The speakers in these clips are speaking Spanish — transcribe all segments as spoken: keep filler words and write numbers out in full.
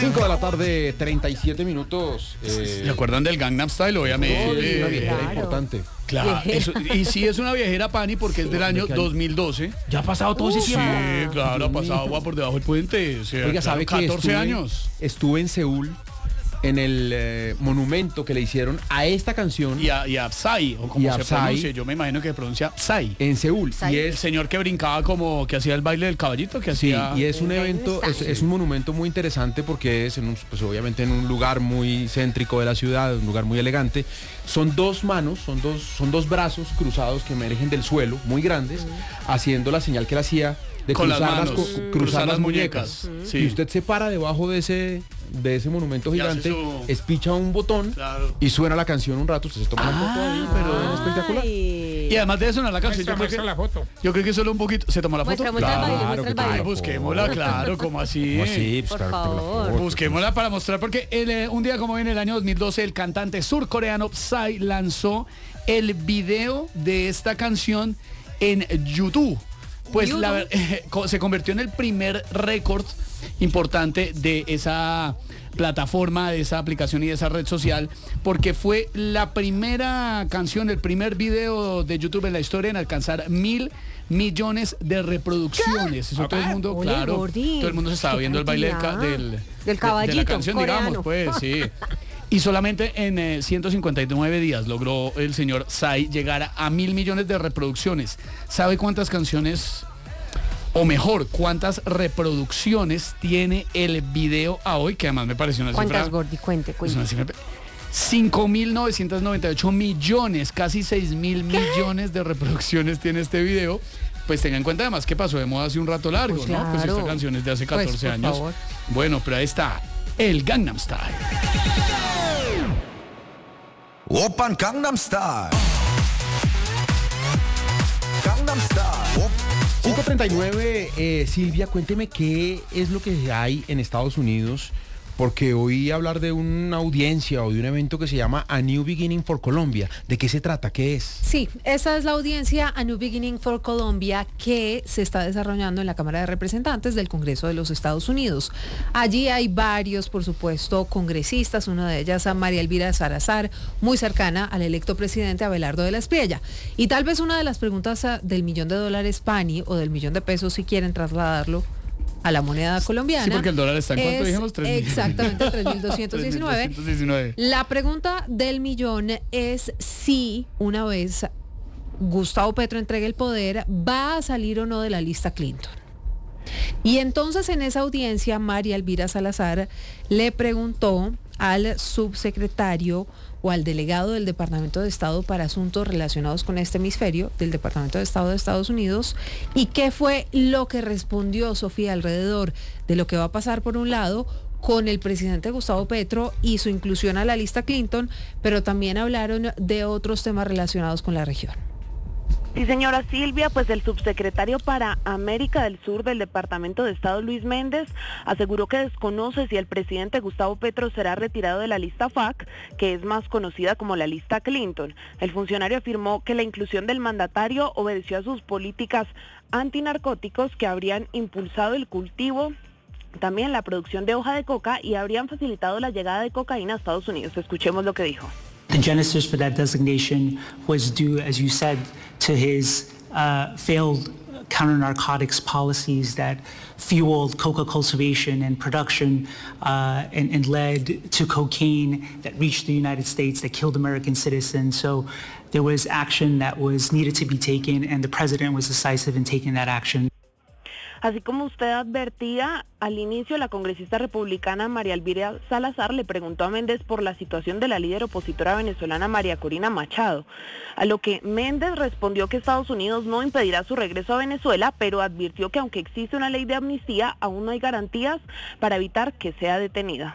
cinco de la tarde, treinta y siete minutos. Eh... ¿Se acuerdan del Gangnam Style? Obviamente. Sí, una viejera claro. importante. Claro, eso, y sí es una viejera, Pani, porque es del año dos mil doce. Ya ha pasado todo ese tiempo. Sí, claro, ha pasado agua por debajo del puente. O sea, Oiga, ¿sabe claro, que catorce estuve, años. Estuve en Seúl en el eh, monumento que le hicieron a esta canción. Y a, y a Psy, o como y a se Psy, pronuncia, yo me imagino que se pronuncia Psy. En Seúl. Psy. Y El es, señor que brincaba como, que hacía el baile del caballito, que sí, hacía... y es un evento, es, es un monumento muy interesante porque es en un, pues obviamente en un lugar muy céntrico de la ciudad, un lugar muy elegante. Son dos manos, son dos, son dos brazos cruzados que emergen del suelo, muy grandes, mm. haciendo la señal que él hacía de con cruzar las manos, las, cruzar, cruzar las las muñecas. muñecas. Sí. Y usted se para debajo de ese de ese monumento gigante, su... espicha un botón, claro, y suena la canción un rato, usted se toma ah, la foto ahí, pero es espectacular. Y además de eso, no la canción, yo creo, que, la foto. yo creo que solo un poquito. ¿Se tomó la foto? Muestra, muestra claro, el baile, muestra el baile. Ay, busquémosla, claro, como así. ¿Cómo así? Pues, por claro, favor. foto, busquémosla para mostrar, porque el, eh, un día como en el año dos mil doce, el cantante surcoreano Psy lanzó el video de esta canción en YouTube. Pues la, eh, se convirtió en el primer récord importante de esa plataforma, de esa aplicación y de esa red social, porque fue la primera canción, el primer video de YouTube en la historia en alcanzar mil millones de reproducciones. Eso todo el mundo, Ole, claro, Gordy, todo el mundo se estaba viendo el baile del, ca- del, del caballito de, de la canción, coreano. digamos, pues, sí. Y solamente en eh, ciento cincuenta y nueve días logró el señor Psy llegar a, a mil millones de reproducciones. ¿Sabe cuántas canciones, o mejor, cuántas reproducciones tiene el video a hoy? Que además me pareció una ¿Cuántas, cifra... Gordy? Cuente, cuente. Es una cifra... cinco mil novecientos noventa y ocho millones, casi seis mil millones de reproducciones tiene este video. Pues tenga en cuenta además que pasó de moda hace un rato largo, pues ¿no? claro. Pues esta canción es de hace catorce pues, años. Favor. Bueno, pero ahí está el Gangnam Style. Oppan Gangnam Style. Gangnam Style. cinco treinta y nueve, eh, Silvia, cuénteme qué es lo que hay en Estados Unidos, porque oí hablar de una audiencia o de un evento que se llama A New Beginning for Colombia. ¿De qué se trata? ¿Qué es? Sí, esa es la audiencia A New Beginning for Colombia que se está desarrollando en la Cámara de Representantes del Congreso de los Estados Unidos. Allí hay varios, por supuesto, congresistas, una de ellas a María Elvira Salazar, muy cercana al electo presidente Abelardo de la Espriella. Y tal vez una de las preguntas del millón de dólares, Pani, o del millón de pesos, si quieren trasladarlo a la moneda colombiana. Sí, porque el dólar está en cuánto dijimos, tres mil. Exactamente, tres mil doscientos diecinueve. La pregunta del millón es si una vez Gustavo Petro entregue el poder, va a salir o no de la lista Clinton. Y entonces en esa audiencia, María Elvira Salazar le preguntó al subsecretario o al delegado del Departamento de Estado para Asuntos Relacionados con este hemisferio del Departamento de Estado de Estados Unidos, y qué fue lo que respondió Sofía alrededor de lo que va a pasar, por un lado, con el presidente Gustavo Petro y su inclusión a la lista Clinton, pero también hablaron de otros temas relacionados con la región. Sí, señora Silvia, pues el subsecretario para América del Sur del Departamento de Estado, Luis Méndez, aseguró que desconoce si el presidente Gustavo Petro será retirado de la lista F A C, que es más conocida como la lista Clinton. El funcionario afirmó que la inclusión del mandatario obedeció a sus políticas antinarcóticos que habrían impulsado el cultivo, también la producción de hoja de coca, y habrían facilitado la llegada de cocaína a Estados Unidos. Escuchemos lo que dijo. The genesis for that designation was due, as you said, to his uh, failed counter-narcotics policies that fueled coca cultivation and production uh, and, and led to cocaine that reached the United States, that killed American citizens. So there was action that was needed to be taken, and the president was decisive in taking that action. Así como usted advertía, al inicio la congresista republicana María Elvira Salazar le preguntó a Méndez por la situación de la líder opositora venezolana María Corina Machado, a lo que Méndez respondió que Estados Unidos no impedirá su regreso a Venezuela, pero advirtió que aunque existe una ley de amnistía, aún no hay garantías para evitar que sea detenida.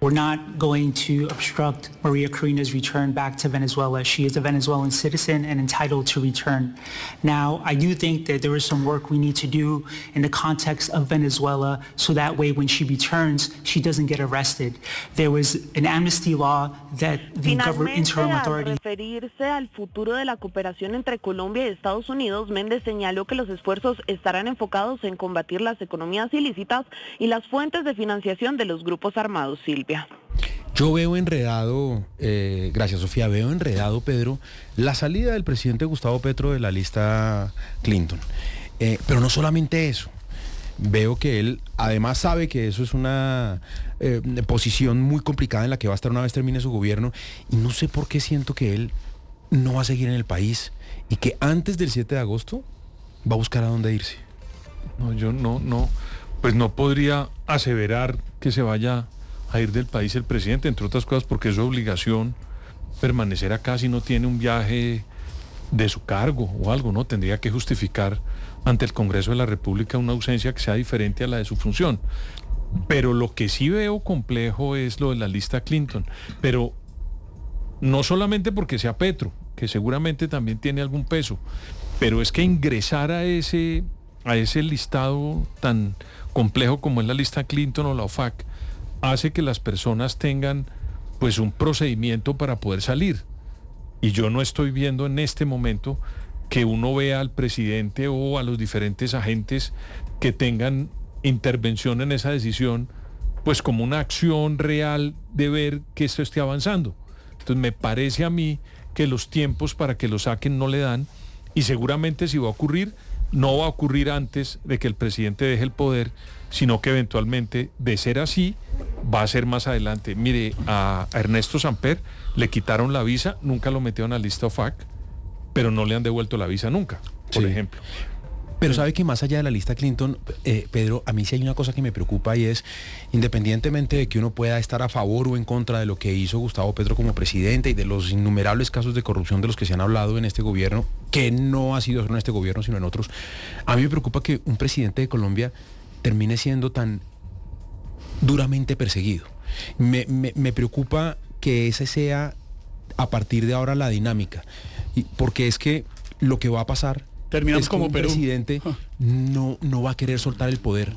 We're not going to obstruct Maria Corina's return back to Venezuela. She is a Venezuelan citizen and entitled to return. Now, I do think that there is some work we need to do in the context of Venezuela so that way when she returns, she doesn't get arrested. There was an amnesty law that the government interim authority... Al referirse al futuro de la cooperación entre Colombia y Estados Unidos, Méndez señaló que los esfuerzos estarán enfocados en combatir las economías ilícitas y las fuentes de financiación de los grupos armados. Silvia. Yo veo enredado, eh, gracias Sofía, veo enredado, Pedro, la salida del presidente Gustavo Petro de la lista Clinton. Eh, pero no solamente eso, veo que él además sabe que eso es una eh, posición muy complicada en la que va a estar una vez termine su gobierno, y no sé por qué siento que él no va a seguir en el país y que antes del siete de agosto va a buscar a dónde irse. No, yo no, no, pues no podría aseverar que se vaya a ir del país el presidente, entre otras cosas porque es su obligación permanecer acá si no tiene un viaje de su cargo o algo, ¿no? Tendría que justificar ante el Congreso de la República una ausencia que sea diferente a la de su función. Pero lo que sí veo complejo es lo de la lista Clinton, pero no solamente porque sea Petro, que seguramente también tiene algún peso, pero es que ingresar a ese, a ese listado tan complejo como es la lista Clinton o la OFAC, hace que las personas tengan pues un procedimiento para poder salir. Y yo no estoy viendo en este momento que uno vea al presidente o a los diferentes agentes que tengan intervención en esa decisión, pues como una acción real de ver que esto esté avanzando. Entonces me parece a mí que los tiempos para que lo saquen no le dan, y seguramente si va a ocurrir, no va a ocurrir antes de que el presidente deje el poder, sino que eventualmente, de ser así, va a ser más adelante. Mire, a Ernesto Samper le quitaron la visa, nunca lo metieron a la lista OFAC, pero no le han devuelto la visa nunca, por sí. ejemplo. Pero sabe que más allá de la lista Clinton, eh, Pedro, a mí sí hay una cosa que me preocupa, y es, independientemente de que uno pueda estar a favor o en contra de lo que hizo Gustavo Petro como presidente y de los innumerables casos de corrupción de los que se han hablado en este gobierno, que no ha sido solo en este gobierno, sino en otros, a mí me preocupa que un presidente de Colombia termine siendo tan duramente perseguido. Me, me, me preocupa que esa sea a partir de ahora la dinámica, y porque es que lo que va a pasar terminamos es que como un Perú. presidente no, no va a querer soltar el poder.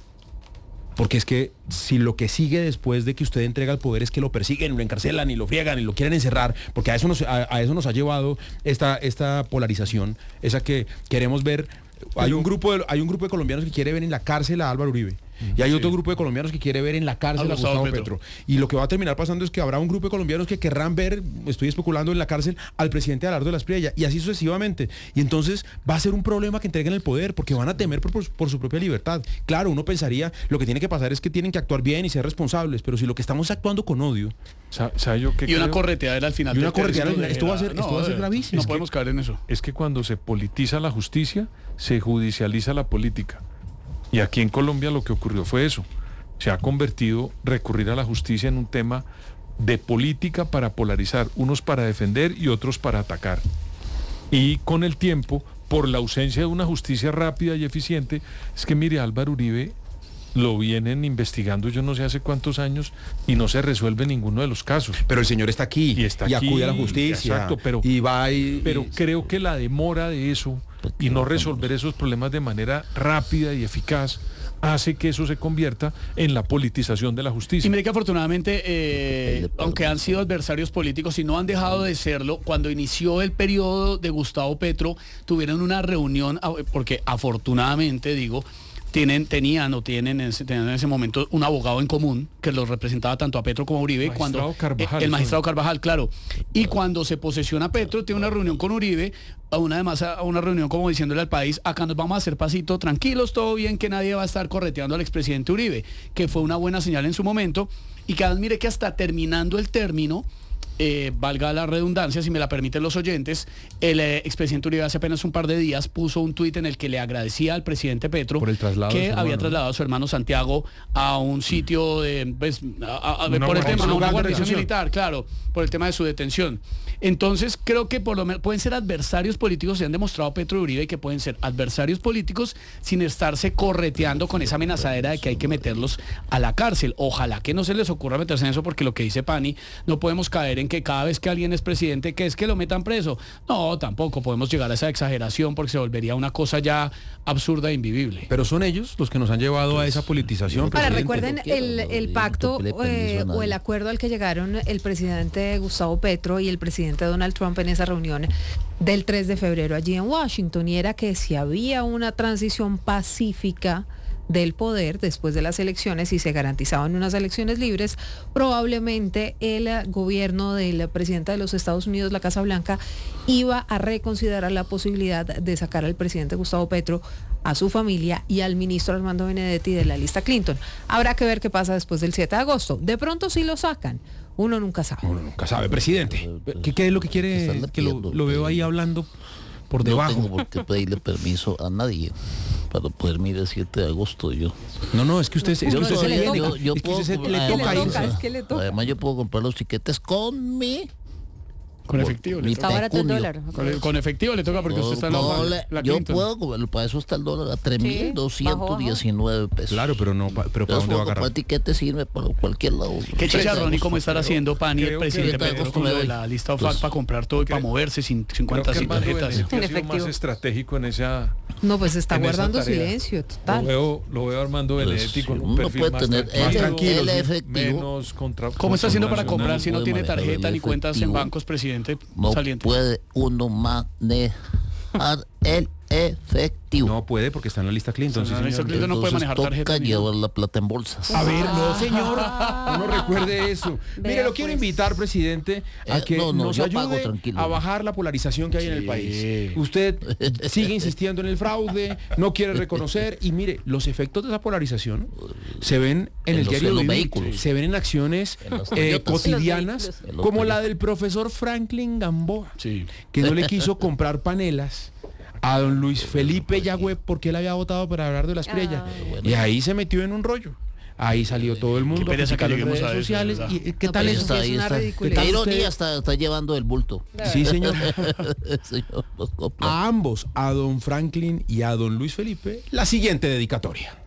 Porque es que si lo que sigue después de que usted entrega el poder es que lo persiguen, lo encarcelan y lo friegan y lo quieren encerrar, porque a eso nos, a, a eso nos ha llevado esta, esta polarización, esa que queremos ver. Hay un grupo de, hay un grupo de colombianos que quiere ver en la cárcel a Álvaro Uribe, y hay otro sí. grupo de colombianos que quiere ver en la cárcel a, a Gustavo Petro. Petro. Y lo que va a terminar pasando es que habrá un grupo de colombianos que querrán ver, estoy especulando, en la cárcel al presidente Abelardo de la Espriella, y así sucesivamente. Y entonces va a ser un problema que entreguen el poder, porque van a temer por, por, por su propia libertad. Claro, uno pensaría, lo que tiene que pasar es que tienen que actuar bien y ser responsables, pero si lo que estamos actuando con odio... ¿Sabe yo qué y una creo? correteadera al final. Y una correteadera al final. Esto va a ser, no, esto va a ser gravísimo. No es podemos que, caer en eso. Es que cuando se politiza la justicia, se judicializa la política. Y aquí en Colombia lo que ocurrió fue eso. Se ha convertido recurrir a la justicia en un tema de política para polarizar, unos para defender y otros para atacar. Y con el tiempo, por la ausencia de una justicia rápida y eficiente, es que mire, Álvaro Uribe lo vienen investigando yo no sé hace cuántos años y no se resuelve ninguno de los casos. Pero el señor está aquí y, está y aquí, acude a la justicia. Exacto, pero, y va y, pero y... creo que la demora de eso y no resolver esos problemas de manera rápida y eficaz hace que eso se convierta en la politización de la justicia. Y mire que afortunadamente, eh, aunque han sido adversarios políticos y no han dejado de serlo, cuando inició el periodo de Gustavo Petro, tuvieron una reunión, porque afortunadamente, digo, Tienen, tenían o tienen en, ese, tenían en ese momento un abogado en común que los representaba tanto a Petro como a Uribe. Magistrado cuando Carvajal, el magistrado Carvajal, claro. Y cuando se posesiona Petro, tiene una reunión con Uribe, a una además a una reunión como diciéndole al país, acá nos vamos a hacer pasito, tranquilos, todo bien, que nadie va a estar correteando al expresidente Uribe, que fue una buena señal en su momento, y que admire que hasta terminando el término, eh, valga la redundancia, si me la permiten los oyentes, el eh, expresidente Uribe hace apenas un par de días puso un tuit en el que le agradecía al presidente Petro por el traslado que había trasladado a su hermano Santiago a un sitio de, pues, a, a, por el tema de una guarnición militar, claro, por el tema de su detención. Entonces creo que por lo menos pueden ser adversarios políticos, se han demostrado Petro y Uribe que pueden ser adversarios políticos sin estarse correteando con esa amenazadera de que hay que meterlos a la cárcel. Ojalá que no se les ocurra meterse en eso, porque lo que dice Pani, no podemos caer en que cada vez que alguien es presidente, que es que lo metan preso. No, tampoco podemos llegar a esa exageración, porque se volvería una cosa ya absurda e invivible. Pero son ellos los que nos han llevado a esa politización. Para recuerden el, el pacto eh, o el acuerdo al que llegaron el presidente Gustavo Petro y el presidente Donald Trump en esa reunión del tres de febrero allí en Washington, y era que si había una transición pacífica del poder después de las elecciones y se garantizaban unas elecciones libres, probablemente el gobierno del presidente de los Estados Unidos, la Casa Blanca, iba a reconsiderar la posibilidad de sacar al presidente Gustavo Petro, a su familia y al ministro Armando Benedetti de la lista Clinton. Habrá que ver qué pasa después del siete de agosto. De pronto sí lo sacan. Uno nunca sabe. Uno nunca sabe, presidente. ¿Qué, qué es lo que quiere? Que lo, lo veo ahí hablando por debajo. No tengo por qué pedirle permiso a nadie para poder ir el siete de agosto yo. No, no, es que usted, es que yo usted se le, yo, yo es que puedo, usted se le además, toca irse. Es que le toca. Además yo puedo comprar los tiquetes con mi... Con efectivo. Mi Le toca. Barato el dólar. Con, con efectivo le toca porque no, usted está en la, no, le, la yo Clinton. puedo comer, para eso está el dólar a tres mil doscientos diecinueve pesos. Claro, pero no, pero ¿para dónde va a agarrar? Para tiquetes sirve para cualquier lado. ¿Qué chicharrón y cómo estar haciendo Pani el presidente Petro con lo de la lista O F A C para comprar todo y para moverse sin, sin cuentas y tarjetas? En efectivo. Más estratégico en esa... No, pues está guardando silencio, total. Lo veo, lo veo Armando Benedetti pues, con un perfil puede más, tener tranquilo, el, más tranquilo, el efectivo. Menos contra, ¿Cómo está haciendo para comprar si no tiene manejar tarjeta el ni cuentas en efectivo. bancos, presidente No saliente? puede uno manejar el efectivo. No puede porque está en la lista Clinton. Sí, En la lista señor. Clinton no puede manejar toca tarjeta. ni llevar nada. la plata en bolsas. A ver, no señor, no recuerde eso. Mire, lo quiero invitar, presidente, a Eh, que no, no, nos yo ayude pago, tranquilo. a bajar la polarización que hay en el país. Usted sigue insistiendo en el fraude, no quiere reconocer, y mire, los efectos de esa polarización se ven en, En el los- diario en los vivir, vehículos. se ven en acciones En las eh, Toyotas. cotidianas, En los como la Toyotas. del profesor Franklin Gamboa, Sí. que no le quiso comprar panelas a don Luis Felipe Yagüe porque él había votado para hablar de las Espriella. Y ahí se metió en un rollo. Ahí salió todo el mundo Qué pereza a criticar que en lleguemos redes a eso, sociales. de verdad. ¿Y qué No, tal pero eso? está- ahí es una está. ridiculez. Qué Usted- ironía está, está llevando el bulto. Sí, señor. Señor, los coplas. A ambos, a don Franklin y a don Luis Felipe, la siguiente dedicatoria.